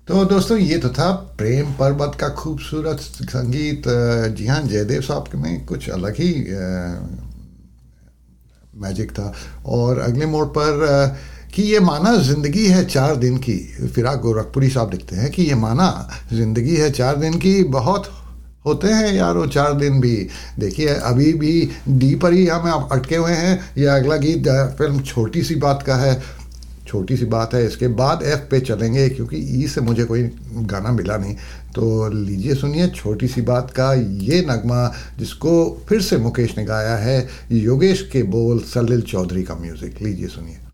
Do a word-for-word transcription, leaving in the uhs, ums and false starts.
तो दोस्तों ये तो था प्रेम पर्वत का खूबसूरत संगीत। अ, जी हाँ, जयदेव साहब में कुछ अलग ही मैजिक था। और अगले मोड़ पर अ, कि ये माना ज़िंदगी है चार दिन की, फिराक गोरखपुरी साहब लिखते हैं कि ये माना ज़िंदगी है चार दिन की, बहुत होते हैं यारो चार दिन भी। देखिए अभी भी डी पर ही हम आप अटके हुए हैं। ये अगला गीत अ, फिल्म छोटी सी बात का है। छोटी सी बात है, इसके बाद एफ पे चलेंगे क्योंकि ई से मुझे कोई गाना मिला नहीं। तो लीजिए सुनिए छोटी सी बात का ये नगमा, जिसको फिर से मुकेश ने गाया है, योगेश के बोल, सलिल चौधरी का म्यूज़िक। लीजिए सुनिए।